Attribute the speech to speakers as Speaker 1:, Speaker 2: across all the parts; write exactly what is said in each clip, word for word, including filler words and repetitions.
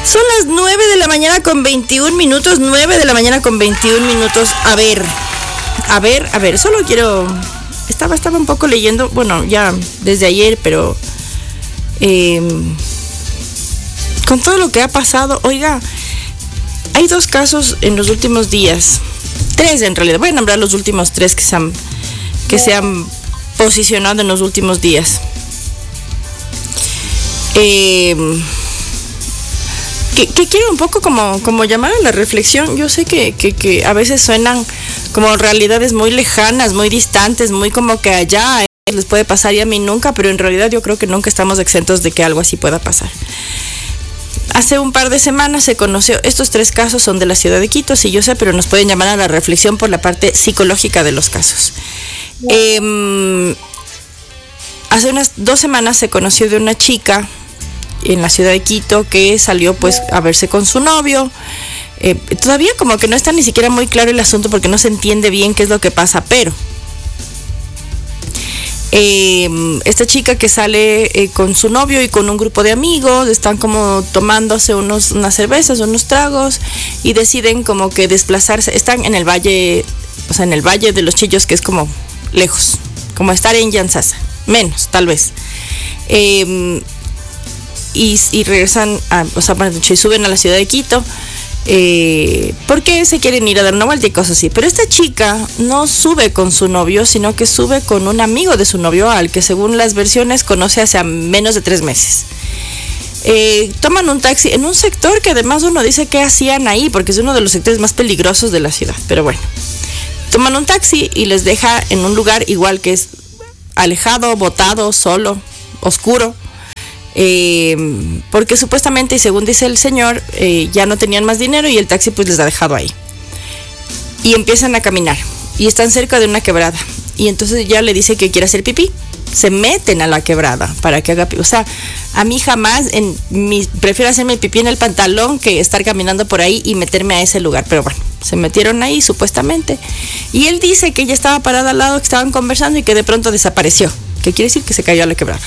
Speaker 1: Son las nueve de la mañana con veintiún minutos, nueve de la mañana con veintiún minutos. A ver, a ver, a ver, solo quiero... Estaba, estaba un poco leyendo, bueno, ya desde ayer, pero... Eh, con todo lo que ha pasado, oiga, hay dos casos en los últimos días. Tres en realidad, voy a nombrar los últimos tres que se han, que se han posicionado en los últimos días. Eh... Que, que quiero un poco como, como llamar a la reflexión. Yo sé que, que, que a veces suenan como realidades muy lejanas, muy distantes, muy como que allá a ellos les puede pasar y a mí nunca, pero en realidad yo creo que nunca estamos exentos de que algo así pueda pasar. Hace un par de semanas se conoció, estos tres casos son de la ciudad de Quito, sí yo sé, pero nos pueden llamar a la reflexión por la parte psicológica de los casos. Eh, hace unas dos semanas se conoció de una chica en la ciudad de Quito que salió pues a verse con su novio. Eh, todavía como que no está ni siquiera muy claro el asunto porque no se entiende bien qué es lo que pasa, pero eh, esta chica que sale eh, con su novio y con un grupo de amigos, están como tomándose unos, unas cervezas, unos tragos y deciden como que desplazarse, están en el valle, o sea en el valle de los Chillos, que es como lejos, como estar en Yansasa, menos tal vez. Eh, Y, y regresan, a, o sea, y suben a la ciudad de Quito, eh, porque se quieren ir a dar una vuelta y cosas así. Pero esta chica no sube con su novio, sino que sube con un amigo de su novio, al que según las versiones conoce hace menos de tres meses. Eh, toman un taxi en un sector que además uno dice que hacían ahí, porque es uno de los sectores más peligrosos de la ciudad. Pero bueno, toman un taxi y les deja en un lugar igual que es alejado, botado, solo, oscuro. Eh, porque supuestamente, y según dice el señor, eh, ya no tenían más dinero y el taxi pues les ha dejado ahí. Y empiezan a caminar y están cerca de una quebrada. Y entonces ya le dice que quiere hacer pipí. Se meten a la quebrada para que haga pipí. O sea, a mí jamás, en mi, prefiero hacerme pipí en el pantalón que estar caminando por ahí y meterme a ese lugar. Pero bueno, se metieron ahí supuestamente. Y él dice que ella estaba parada al lado, que estaban conversando y que de pronto desapareció. Que quiere decir que se cayó a la quebrada.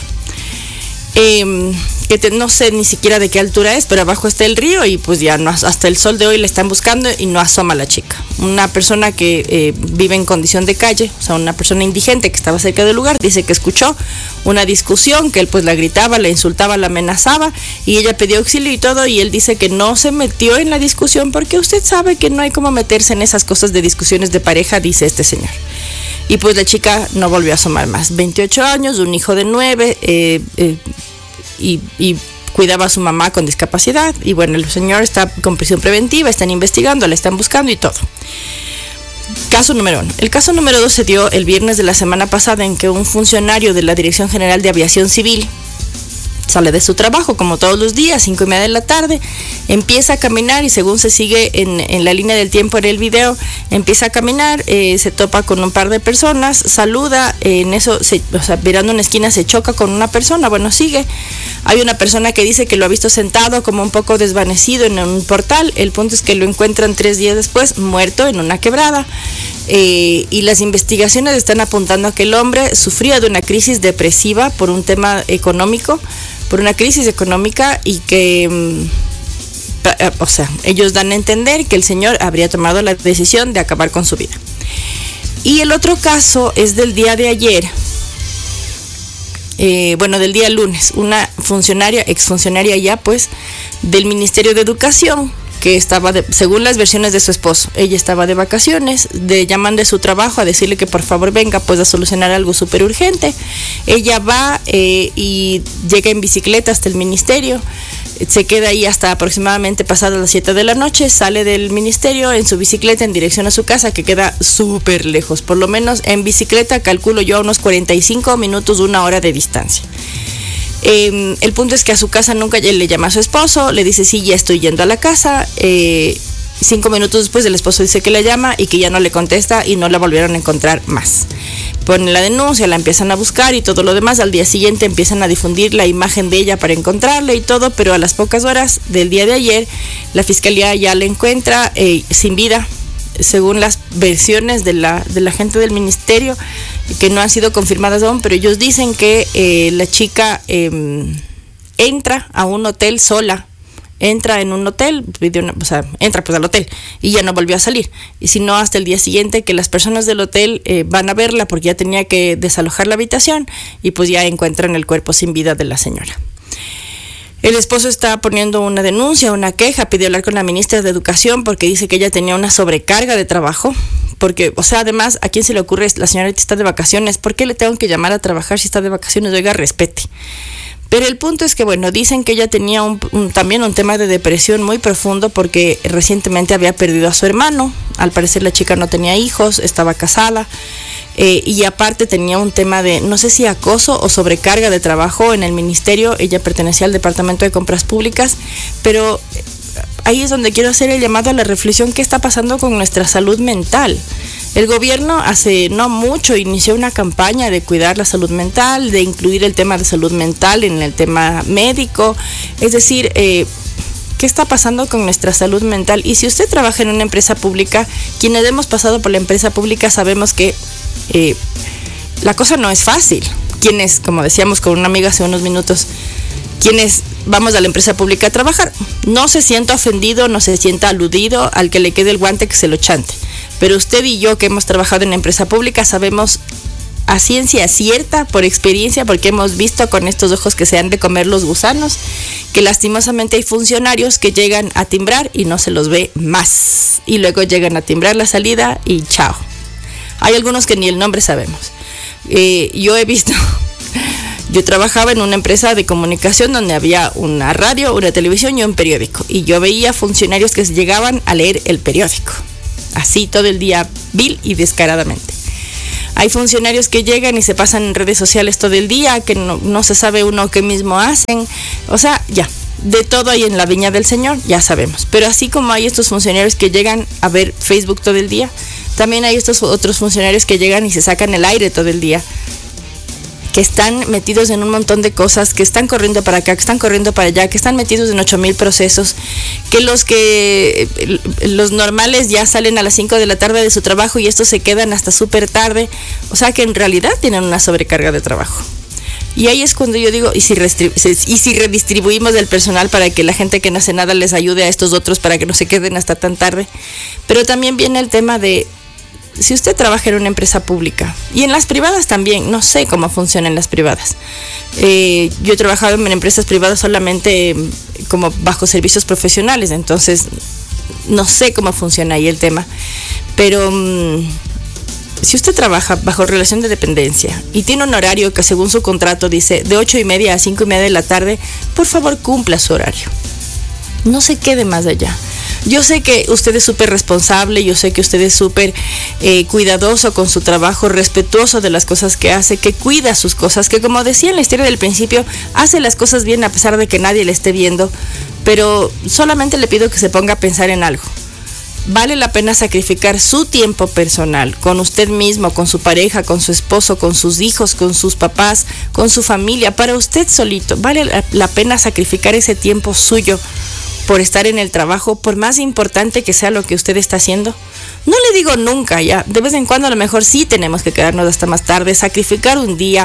Speaker 1: Eh, que te, no sé ni siquiera de qué altura es, pero abajo está el río y pues ya no, hasta el sol de hoy la están buscando y no asoma la chica. Una persona que eh, vive en condición de calle, o sea, una persona indigente que estaba cerca del lugar, dice que escuchó una discusión, que él pues la gritaba, la insultaba, la amenazaba y ella pidió auxilio y todo, y él dice que no se metió en la discusión porque usted sabe que no hay como meterse en esas cosas de discusiones de pareja, dice este señor. Y pues la chica no volvió a asomar más. veintiocho años, un hijo de nueve, eh, eh, y, y cuidaba a su mamá con discapacidad. Y bueno, el señor está con prisión preventiva, están investigando, la están buscando y todo. Caso número uno. El caso número dos se dio el viernes de la semana pasada, en que un funcionario de la Dirección General de Aviación Civil sale de su trabajo como todos los días, cinco y media de la tarde, empieza a caminar y según se sigue en, en la línea del tiempo en el video, empieza a caminar, eh, se topa con un par de personas, saluda, eh, en eso, se, o sea, virando una esquina se choca con una persona, bueno, sigue. Hay una persona que dice que lo ha visto sentado como un poco desvanecido en un portal. El punto es que lo encuentran tres días después, muerto en una quebrada. Eh, y las investigaciones están apuntando a que el hombre sufría de una crisis depresiva por un tema económico, por una crisis económica y que, o sea, ellos dan a entender que el señor habría tomado la decisión de acabar con su vida. Y el otro caso es del día de ayer, eh, bueno, del día lunes, una funcionaria, exfuncionaria ya pues, del Ministerio de Educación, que estaba, de, según las versiones de su esposo, ella estaba de vacaciones, de, llaman de su trabajo a decirle que por favor venga pues a solucionar algo súper urgente. Ella va eh, y llega en bicicleta hasta el ministerio, se queda ahí hasta aproximadamente pasadas las siete de la noche, sale del ministerio en su bicicleta en dirección a su casa, que queda súper lejos, por lo menos en bicicleta calculo yo a unos cuarenta y cinco minutos, una hora de distancia. Eh, el punto es que a su casa nunca le llama a su esposo, le dice sí, ya estoy yendo a la casa. Eh, cinco minutos después el esposo dice que la llama y que ya no le contesta y no la volvieron a encontrar más. Ponen la denuncia, la empiezan a buscar y todo lo demás. Al día siguiente empiezan a difundir la imagen de ella para encontrarla y todo, pero a las pocas horas del día de ayer la fiscalía ya la encuentra eh, sin vida, según las versiones de la, de la gente del ministerio, que no han sido confirmadas aún, pero ellos dicen que eh, la chica eh, entra a un hotel sola entra en un hotel, pidió una, o sea, entra pues al hotel y ya no volvió a salir. Y si no, hasta el día siguiente que las personas del hotel eh, van a verla porque ya tenía que desalojar la habitación y pues ya encuentran el cuerpo sin vida de la señora. El esposo está poniendo una denuncia, una queja, pidió hablar con la ministra de Educación porque dice que ella tenía una sobrecarga de trabajo, porque, o sea, además, ¿a quién se le ocurre? La señorita está de vacaciones, ¿por qué le tengo que llamar a trabajar si está de vacaciones? Oiga, respete. Pero el punto es que, bueno, dicen que ella tenía un, un, también un tema de depresión muy profundo porque recientemente había perdido a su hermano, al parecer la chica no tenía hijos, estaba casada. Eh, y aparte tenía un tema de, no sé si acoso o sobrecarga de trabajo en el ministerio. Ella pertenecía al Departamento de Compras Públicas, pero ahí es donde quiero hacer el llamado a la reflexión. ¿Qué está pasando con nuestra salud mental? El gobierno hace no mucho inició una campaña de cuidar la salud mental, de incluir el tema de salud mental en el tema médico, es decir, eh, ¿qué está pasando con nuestra salud mental? Y si usted trabaja en una empresa pública, quienes hemos pasado por la empresa pública sabemos que Eh, la cosa no es fácil. Quienes, como decíamos con una amiga hace unos minutos, quienes vamos a la empresa pública a trabajar, no se sienta ofendido, no se sienta aludido, al que le quede el guante que se lo chante. Pero usted y yo que hemos trabajado en la empresa pública sabemos a ciencia cierta, por experiencia, porque hemos visto con estos ojos que se han de comer los gusanos, que lastimosamente hay funcionarios que llegan a timbrar y no se los ve más. Y luego llegan a timbrar la salida y chao. Hay algunos que ni el nombre sabemos. Eh, yo he visto, yo trabajaba en una empresa de comunicación donde había una radio, una televisión y un periódico. Y yo veía funcionarios que llegaban a leer el periódico. Así todo el día, vil y descaradamente. Hay funcionarios que llegan y se pasan en redes sociales todo el día, que no, no se sabe uno qué mismo hacen. O sea, ya, de todo hay en la viña del Señor, ya sabemos. Pero así como hay estos funcionarios que llegan a ver Facebook todo el día, también hay estos otros funcionarios que llegan y se sacan el aire todo el día, que están metidos en un montón de cosas, que están corriendo para acá, que están corriendo para allá, que están metidos en ocho mil procesos, que los que los normales ya salen a las cinco de la tarde de su trabajo y estos se quedan hasta súper tarde, o sea que en realidad tienen una sobrecarga de trabajo. Y ahí es cuando yo digo, ¿y si, restri- y si redistribuimos el personal para que la gente que no hace nada les ayude a estos otros para que no se queden hasta tan tarde? Pero también viene el tema de, si usted trabaja en una empresa pública, y en las privadas también, no sé cómo funcionan las privadas. Eh, yo he trabajado en empresas privadas solamente como bajo servicios profesionales, entonces no sé cómo funciona ahí el tema. Pero mmm, si usted trabaja bajo relación de dependencia y tiene un horario que según su contrato dice de ocho y media a cinco y media de la tarde, por favor cumpla su horario. No se quede más allá. Yo sé que usted es súper responsable, yo sé que usted es súper eh, cuidadoso con su trabajo, respetuoso de las cosas que hace, que cuida sus cosas, que como decía en la historia del principio, hace las cosas bien a pesar de que nadie le esté viendo, pero solamente le pido que se ponga a pensar en algo. Vale la pena sacrificar su tiempo personal con usted mismo, con su pareja, con su esposo, con sus hijos, con sus papás, con su familia, para usted solito. Vale la pena sacrificar ese tiempo suyo por estar en el trabajo, por más importante que sea lo que usted está haciendo. No le digo nunca, ya, de vez en cuando a lo mejor sí tenemos que quedarnos hasta más tarde, sacrificar un día,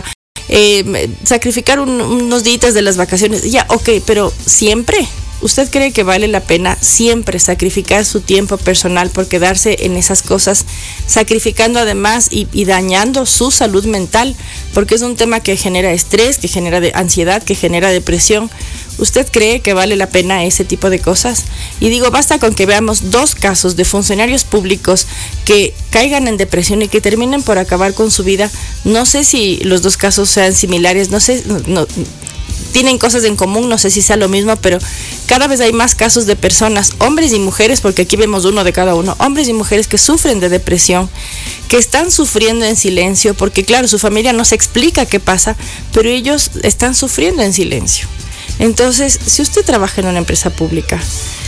Speaker 1: eh, sacrificar un, unos días de las vacaciones, ya, ok, pero siempre. ¿Usted cree que vale la pena siempre sacrificar su tiempo personal por quedarse en esas cosas, sacrificando además y, y dañando su salud mental? Porque es un tema que genera estrés, que genera de ansiedad, que genera depresión. ¿Usted cree que vale la pena ese tipo de cosas? Y digo, basta con que veamos dos casos de funcionarios públicos que caigan en depresión y que terminen por acabar con su vida. No sé si los dos casos sean similares, no sé, no, no, tienen cosas en común, no sé si sea lo mismo, pero cada vez hay más casos de personas, hombres y mujeres, porque aquí vemos uno de cada uno, hombres y mujeres que sufren de depresión, que están sufriendo en silencio, porque claro, su familia no se explica qué pasa, pero ellos están sufriendo en silencio. Entonces, si usted trabaja en una empresa pública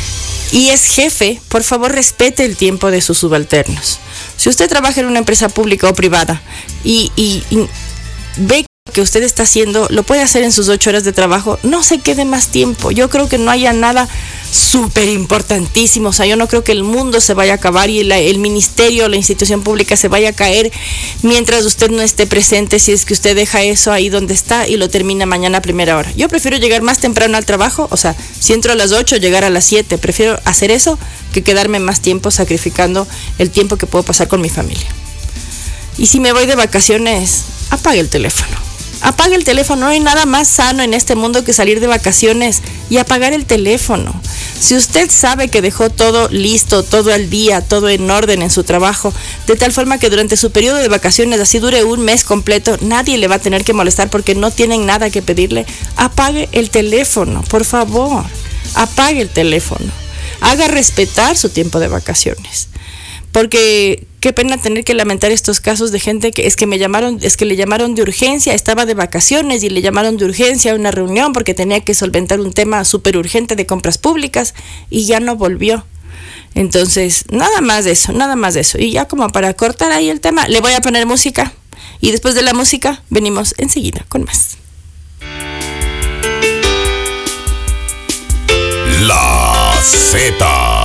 Speaker 1: y es jefe, por favor respete el tiempo de sus subalternos. Si usted trabaja en una empresa pública o privada y, y, y ve que usted está haciendo, lo puede hacer en sus ocho horas de trabajo, no se quede más tiempo. Yo creo que no haya nada súper importantísimo. O sea, yo no creo que el mundo se vaya a acabar y la, el ministerio, la institución pública se vaya a caer mientras usted no esté presente, si es que usted deja eso ahí donde está y lo termina mañana a primera hora. Yo prefiero llegar más temprano al trabajo, o sea, si entro a las ocho, llegar a las siete. Prefiero hacer eso que quedarme más tiempo sacrificando el tiempo que puedo pasar con mi familia. Y si me voy de vacaciones, apague el teléfono. Apague el teléfono. No hay nada más sano en este mundo que salir de vacaciones y apagar el teléfono. Si usted sabe que dejó todo listo, todo al día, todo en orden en su trabajo, de tal forma que durante su periodo de vacaciones, así dure un mes completo, nadie le va a tener que molestar porque no tienen nada que pedirle, apague el teléfono, por favor. Apague el teléfono. Haga respetar su tiempo de vacaciones. Porque qué pena tener que lamentar estos casos de gente que es que me llamaron, es que le llamaron de urgencia, estaba de vacaciones y le llamaron de urgencia a una reunión porque tenía que solventar un tema súper urgente de compras públicas y ya no volvió. Entonces, nada más de eso, nada más de eso. Y ya como para cortar ahí el tema, le voy a poner música y después de la música venimos enseguida con más.
Speaker 2: La Z.